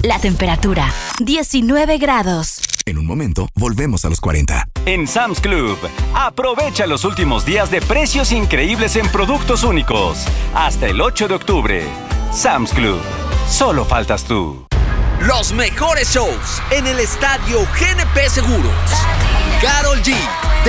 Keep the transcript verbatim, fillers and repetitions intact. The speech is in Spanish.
La temperatura, diecinueve grados. En un momento, volvemos a los cuarenta. En Sam's Club, aprovecha los últimos días de precios increíbles en productos únicos. Hasta el ocho de octubre. Sam's Club. Solo faltas tú. Los mejores shows en el estadio G N P Seguros. Karol G,